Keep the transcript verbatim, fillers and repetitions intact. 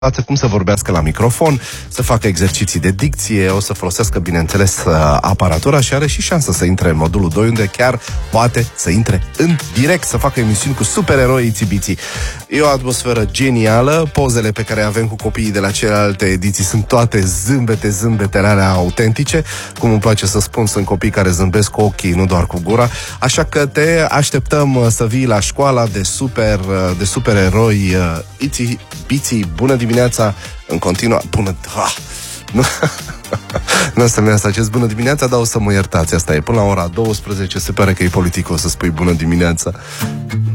cum să vorbească la microfon, să facă exerciții de dicție, o să folosească, bineînțeles, aparatura și are și șansa să intre în modulul doi, unde chiar poate să intre în direct, să facă emisiuni cu supereroi itibiții. E o atmosferă genială, pozele pe care avem cu copiii de la celelalte ediții sunt toate zâmbete, zâmbete rare autentice, cum îmi place să spun, sunt copii care zâmbesc cu ochii, nu doar cu gura, așa că te așteptăm să vii la școala de super, de supereroi iti biții. Bună dimineața, în continuu, bună, ah, nu, nu o să-mi asta acest bună dimineața, dar o să mă iertați, asta e, până la ora douăsprezece, se pare că e politic, o să spui bună dimineața.